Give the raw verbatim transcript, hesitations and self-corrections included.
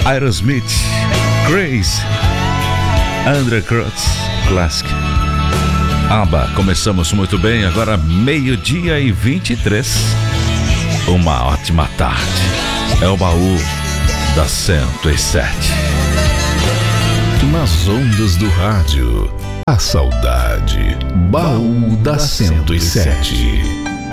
Aerosmith, Grace, Undercut, Classic. ABBA, começamos muito bem, agora meio-dia e vinte e três. Uma ótima tarde. É o baú da cento e sete. Nas ondas do rádio, a saudade. Baú da cento e sete.